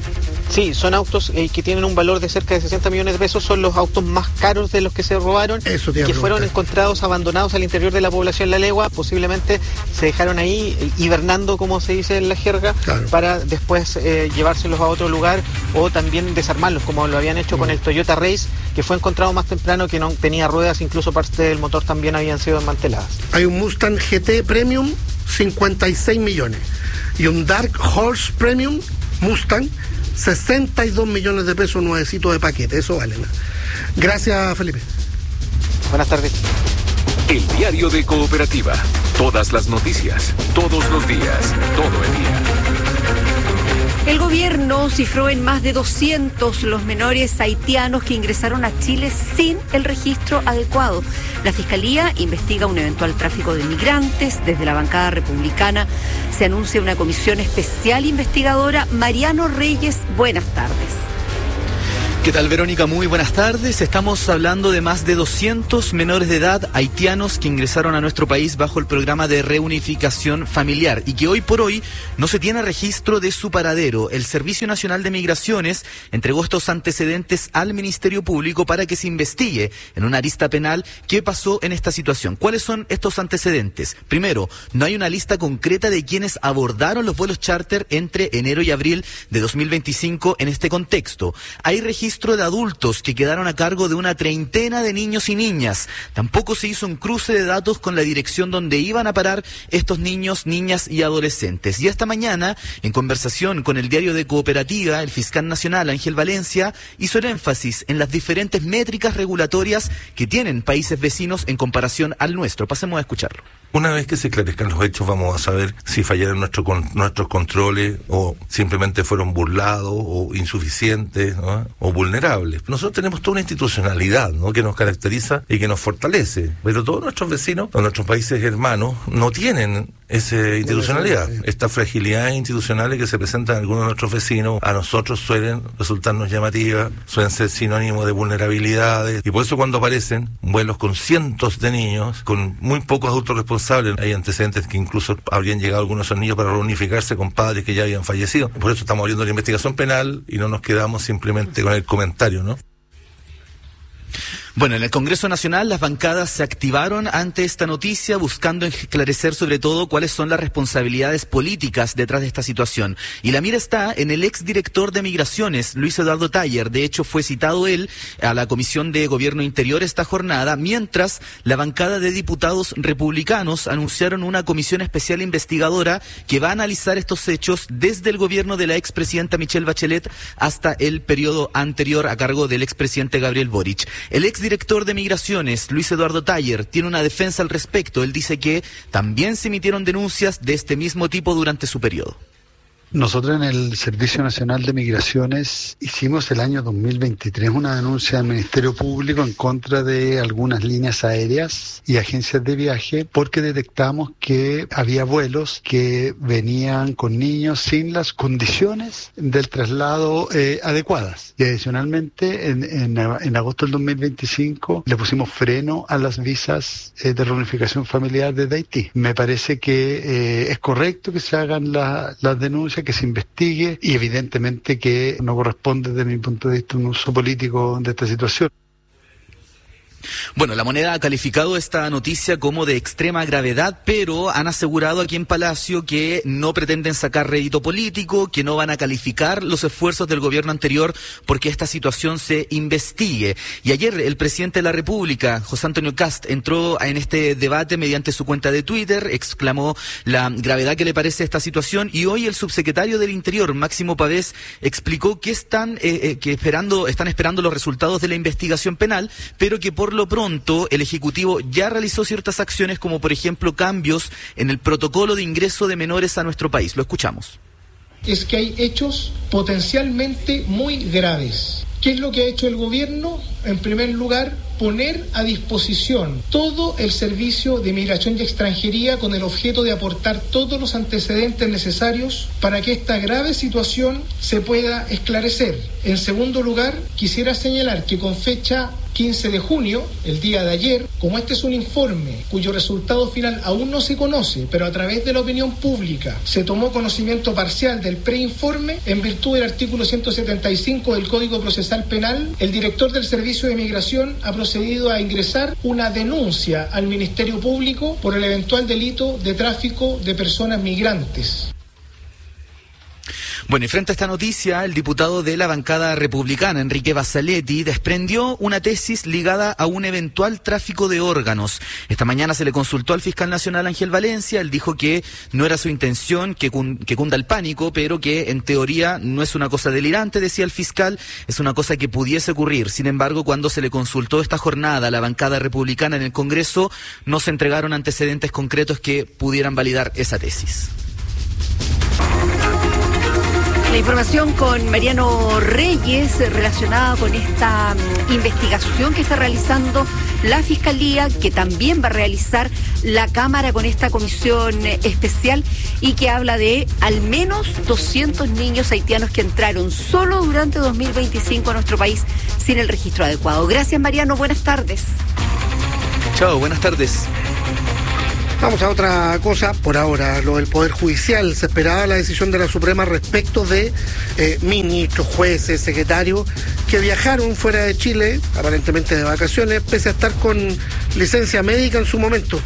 Sí, son autos que tienen un valor de cerca de 60 millones de pesos, son los autos más caros de los que se robaron, que fueron encontrados abandonados al interior de la población La Legua. Posiblemente se dejaron ahí hibernando, como se dice en la jerga, para después llevárselos a otro lugar o también desarmarlos, como lo habían hecho con el Toyota Race, que fue encontrado más temprano, que no tenía ruedas, incluso parte del motor también habían sido desmanteladas. Hay un Mustang GT Premium, 56 millones, y un Dark Horse Premium Mustang, 62 millones de pesos nuevecitos de paquete, eso vale. Gracias, Felipe. Buenas tardes. El diario de Cooperativa. Todas las noticias, todos los días, todo el día. El gobierno cifró en más de 200 los menores haitianos que ingresaron a Chile sin el registro adecuado. La Fiscalía investiga un eventual tráfico de migrantes. Desde la bancada republicana se anuncia una comisión especial investigadora. Mariano Reyes, buenas tardes. ¿Qué tal, Verónica? Muy buenas tardes. Estamos hablando de más de 200 menores de edad haitianos que ingresaron a nuestro país bajo el programa de reunificación familiar y que hoy por hoy no se tiene registro de su paradero. El Servicio Nacional de Migraciones entregó estos antecedentes al Ministerio Público para que se investigue en una arista penal qué pasó en esta situación. ¿Cuáles son estos antecedentes? Primero, no hay una lista concreta de quienes abordaron los vuelos charter entre enero y abril de 2025 en este contexto. Hay registro de adultos que quedaron a cargo de una treintena de niños y niñas. Tampoco se hizo un cruce de datos con la dirección donde iban a parar estos niños, niñas y adolescentes. Y esta mañana, en conversación con el diario de Cooperativa, el fiscal nacional Ángel Valencia hizo el énfasis en las diferentes métricas regulatorias que tienen países vecinos en comparación al nuestro. Pasemos a escucharlo. Una vez que se esclarezcan los hechos, vamos a saber si fallaron nuestros controles o simplemente fueron burlados o insuficientes, ¿no? O vulnerables. Nosotros tenemos toda una institucionalidad, ¿no? Que nos caracteriza y que nos fortalece, pero todos nuestros vecinos o nuestros países hermanos no tienen esa institucionalidad. Estas fragilidades institucionales que se presentan a algunos de nuestros vecinos, a nosotros suelen resultarnos llamativas, suelen ser sinónimos de vulnerabilidades, y por eso cuando aparecen vuelos con cientos de niños, con muy pocos adultos responsables, hay antecedentes que incluso habrían llegado algunos de esos niños para reunificarse con padres que ya habían fallecido. Por eso estamos abriendo la investigación penal y no nos quedamos simplemente con el comentario, ¿no? Bueno, en el Congreso Nacional las bancadas se activaron ante esta noticia buscando esclarecer sobre todo cuáles son las responsabilidades políticas detrás de esta situación. Y la mira está en el exdirector de Migraciones, Luis Eduardo Taller. De hecho, fue citado él a la Comisión de Gobierno Interior esta jornada, mientras la bancada de diputados republicanos anunciaron una comisión especial investigadora que va a analizar estos hechos desde el gobierno de la expresidenta Michelle Bachelet hasta el periodo anterior a cargo del expresidente Gabriel Boric. El exdirector de Migraciones, Luis Eduardo Taller, tiene una defensa al respecto. Él dice que también se emitieron denuncias de este mismo tipo durante su periodo. Nosotros en el Servicio Nacional de Migraciones hicimos el año 2023 una denuncia al Ministerio Público en contra de algunas líneas aéreas y agencias de viaje porque detectamos que había vuelos que venían con niños sin las condiciones del traslado adecuadas. Y adicionalmente en agosto del 2025 le pusimos freno a las visas de reunificación familiar desde Haití. Me parece que es correcto que se hagan las denuncias, que se investigue y evidentemente que no corresponde desde mi punto de vista un uso político de esta situación. Bueno, La Moneda ha calificado esta noticia como de extrema gravedad, pero han asegurado aquí en Palacio que no pretenden sacar rédito político, que no van a calificar los esfuerzos del gobierno anterior porque esta situación se investigue. Y ayer el presidente de la República, José Antonio Kast, entró en este debate mediante su cuenta de Twitter, exclamó la gravedad que le parece esta situación, y hoy el subsecretario del Interior, Máximo Pavés, explicó que están esperando los resultados de la investigación penal, pero que por lo pronto el Ejecutivo ya realizó ciertas acciones, como por ejemplo cambios en el protocolo de ingreso de menores a nuestro país. Lo escuchamos. Es que hay hechos potencialmente muy graves. ¿Qué es lo que ha hecho el gobierno? En primer lugar, poner a disposición todo el servicio de migración y extranjería con el objeto de aportar todos los antecedentes necesarios para que esta grave situación se pueda esclarecer. En segundo lugar, quisiera señalar que con fecha 15 de junio, el día de ayer, como este es un informe cuyo resultado final aún no se conoce, pero a través de la opinión pública se tomó conocimiento parcial del preinforme, en virtud del artículo 175 del Código Procesal Penal, el director del Servicio de Migración ha procedido a ingresar una denuncia al Ministerio Público por el eventual delito de tráfico de personas migrantes. Bueno, y frente a esta noticia, el diputado de la bancada republicana, Enrique Basaletti, desprendió una tesis ligada a un eventual tráfico de órganos. Esta mañana se le consultó al fiscal nacional Ángel Valencia. Él dijo que no era su intención que cunda el pánico, pero que en teoría no es una cosa delirante, decía el fiscal, es una cosa que pudiese ocurrir. Sin embargo, cuando se le consultó esta jornada a la bancada republicana en el Congreso, no se entregaron antecedentes concretos que pudieran validar esa tesis. La información con Mariano Reyes relacionada con esta investigación que está realizando la Fiscalía, que también va a realizar la Cámara con esta comisión especial y que habla de al menos 200 niños haitianos que entraron solo durante 2025 a nuestro país sin el registro adecuado. Gracias, Mariano. Buenas tardes. Chao, buenas tardes. Vamos a otra cosa, por ahora, lo del Poder Judicial. Se esperaba la decisión de la Suprema respecto de ministros, jueces, secretarios que viajaron fuera de Chile, aparentemente de vacaciones, pese a estar con licencia médica en su momento.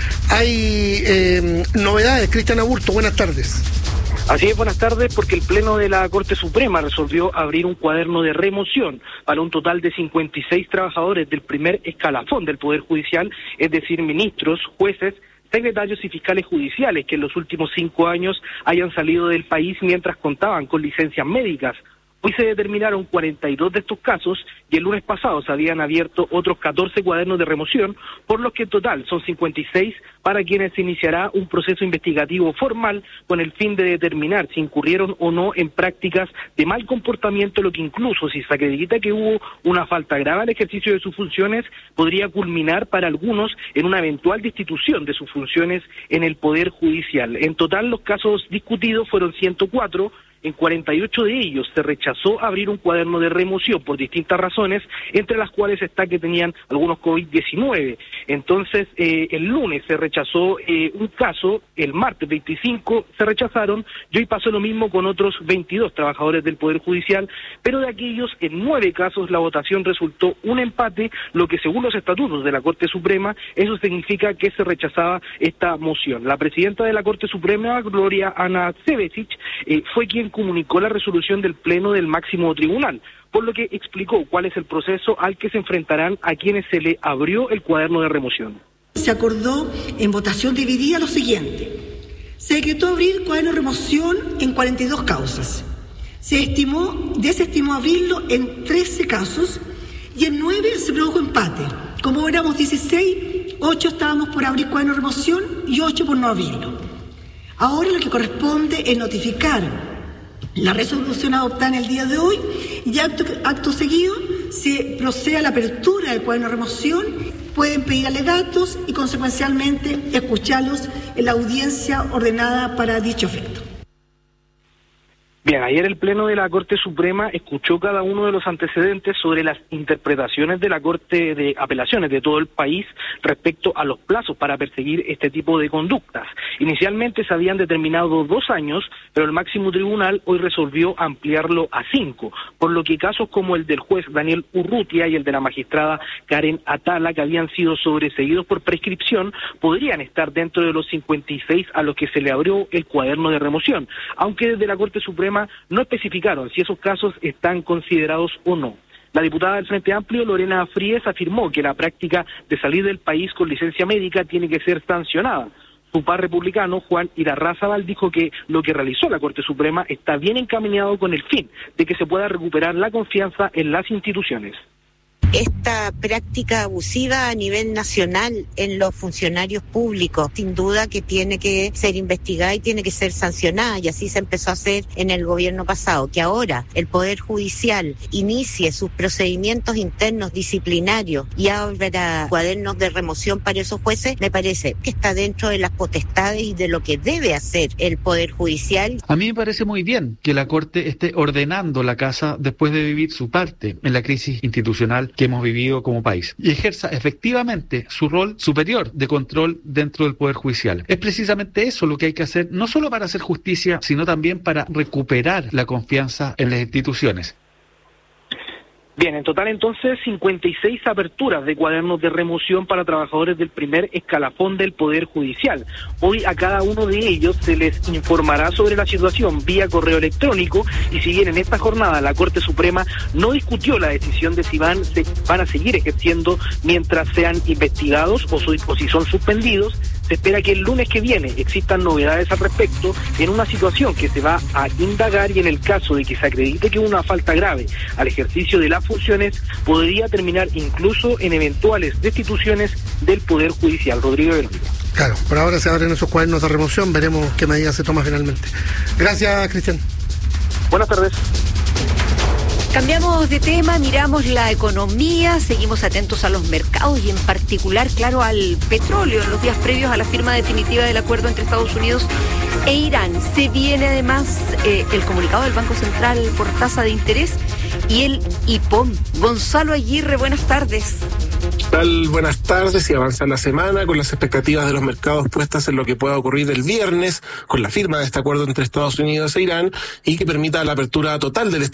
Hay novedades. Cristian Aburto, buenas tardes. Así es, buenas tardes, porque el Pleno de la Corte Suprema resolvió abrir un cuaderno de remoción para un total de 56 trabajadores del primer escalafón del Poder Judicial, es decir, ministros, jueces, secretarios y fiscales judiciales que en los últimos 5 años hayan salido del país mientras contaban con licencias médicas. Hoy se determinaron 42 de estos casos y el lunes pasado se habían abierto otros 14 cuadernos de remoción, por lo que en total son 56 para quienes se iniciará un proceso investigativo formal con el fin de determinar si incurrieron o no en prácticas de mal comportamiento, lo que incluso si se acredita que hubo una falta grave al ejercicio de sus funciones, podría culminar para algunos en una eventual destitución de sus funciones en el Poder Judicial. En total los casos discutidos fueron 104. En 48 de ellos se rechazó abrir un cuaderno de remoción por distintas razones, entre las cuales está que tenían algunos COVID-19. Entonces, el lunes se rechazó un caso, el martes 25 se rechazaron, y hoy pasó lo mismo con otros 22 trabajadores del Poder Judicial, pero de aquellos, en 9 casos la votación resultó un empate, lo que según los estatutos de la Corte Suprema, eso significa que se rechazaba esta moción. La presidenta de la Corte Suprema, Gloria Ana Cevesic, fue quien comunicó la resolución del Pleno del máximo tribunal, por lo que explicó cuál es el proceso al que se enfrentarán a quienes se le abrió el cuaderno de remoción. Se acordó en votación dividida lo siguiente: se decretó abrir cuaderno de remoción en 42 causas, se desestimó abrirlo en 13 casos y en 9 se produjo empate. Como éramos 16, 8 estábamos por abrir cuaderno de remoción y 8 por no abrirlo. Ahora lo que corresponde es notificar la resolución adoptada en el día de hoy y acto seguido se procede a la apertura del cuaderno de remoción. Pueden pedir alegatos y consecuencialmente escucharlos en la audiencia ordenada para dicho efecto. Bien, ayer el Pleno de la Corte Suprema escuchó cada uno de los antecedentes sobre las interpretaciones de la Corte de Apelaciones de todo el país respecto a los plazos para perseguir este tipo de conductas. Inicialmente se habían determinado 2 años, pero el máximo tribunal hoy resolvió ampliarlo a 5, por lo que casos como el del juez Daniel Urrutia y el de la magistrada Karen Atala, que habían sido sobreseídos por prescripción, podrían estar dentro de los 56 a los que se le abrió el cuaderno de remoción, aunque desde la Corte Suprema no especificaron si esos casos están considerados o no. La diputada del Frente Amplio, Lorena Fríes, afirmó que la práctica de salir del país con licencia médica tiene que ser sancionada. Su par republicano, Juan Irarrázaval, dijo que lo que realizó la Corte Suprema está bien encaminado con el fin de que se pueda recuperar la confianza en las instituciones. Esta práctica abusiva a nivel nacional en los funcionarios públicos, sin duda que tiene que ser investigada y tiene que ser sancionada, y así se empezó a hacer en el gobierno pasado. Que ahora el Poder Judicial inicie sus procedimientos internos disciplinarios y abra cuadernos de remoción para esos jueces, me parece que está dentro de las potestades y de lo que debe hacer el Poder Judicial. A mí me parece muy bien que la Corte esté ordenando la casa después de vivir su parte en la crisis institucional que hemos vivido como país, y ejerza efectivamente su rol superior de control dentro del Poder Judicial. Es precisamente eso lo que hay que hacer, no solo para hacer justicia, sino también para recuperar la confianza en las instituciones. Bien, en total entonces 56 aperturas de cuadernos de remoción para trabajadores del primer escalafón del Poder Judicial. Hoy a cada uno de ellos se les informará sobre la situación vía correo electrónico, y si bien en esta jornada la Corte Suprema no discutió la decisión de si van a seguir ejerciendo mientras sean investigados o si son suspendidos, se espera que el lunes que viene existan novedades al respecto en una situación que se va a indagar, y en el caso de que se acredite que una falta grave al ejercicio de las funciones podría terminar incluso en eventuales destituciones del Poder Judicial. Rodrigo Verónica. Claro, por ahora se abren esos cuadernos de remoción, veremos qué medidas se toman finalmente. Gracias, Cristian. Buenas tardes. Cambiamos de tema, miramos la economía, seguimos atentos a los mercados y en particular, claro, al petróleo en los días previos a la firma definitiva del acuerdo entre Estados Unidos e Irán. Se viene además el comunicado del Banco Central por tasa de interés y el IPOM. Gonzalo Aguirre, buenas tardes. Buenas tardes, y avanza la semana con las expectativas de los mercados puestas en lo que pueda ocurrir el viernes con la firma de este acuerdo entre Estados Unidos e Irán y que permita la apertura total del